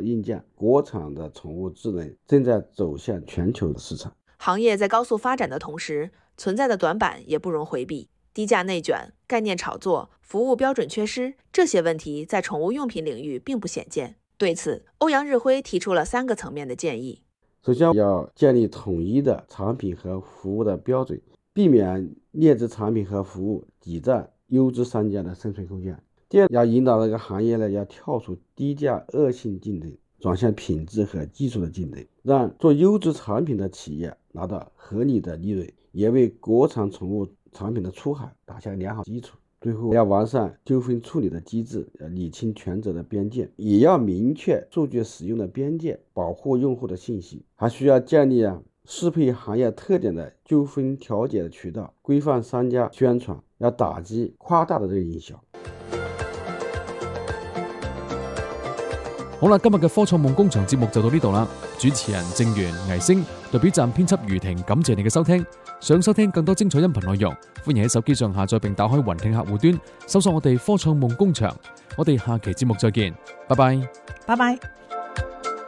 硬件，国产的宠物智能正在走向全球的市场。 行业在高速发展的同时，存在的短板也不容回避。低价内卷、概念炒作、服务标准缺失，这些问题在宠物用品领域并不鲜见。对此，欧阳日辉提出了3个层面的建议。 首先要建立统一的产品和服务的标准，避免劣质产品和服务挤占优质商家的生存空间。第二，要引导这个行业呢，要跳出低价恶性竞争，转向品质和技术的竞争，让做优质产品的企业拿到合理的利润，也为国产宠物产品的出海打下良好基础。最后要完善纠纷处理的机制，理清权责的边界，也要明确数据使用的边界，保护用户的信息。还需要建立适配行业特点的纠纷调解的渠道，规范商家宣传，要打击夸大的这个营销。 好啦，今日嘅科創夢工場節目就到呢度啦。主持人正源、倪星代表站編輯余婷，感謝你嘅收聽。想收聽更多精彩音頻內容，歡迎喺手機上下載並打開雲聽客戶端，搜索我哋科創夢工場。我哋下期節目再見，拜拜。 拜拜。